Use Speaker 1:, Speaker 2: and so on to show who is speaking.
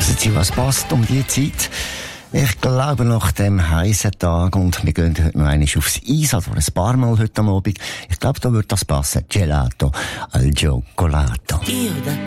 Speaker 1: Sie, was passt um die Zeit? Ich glaube, nach dem heißen Tag, und wir gehen heute noch einmal aufs Eis, also ein paar Mal heute am Abend. Ich glaube, da wird das passen. Gelato al Cioccolato.
Speaker 2: Io da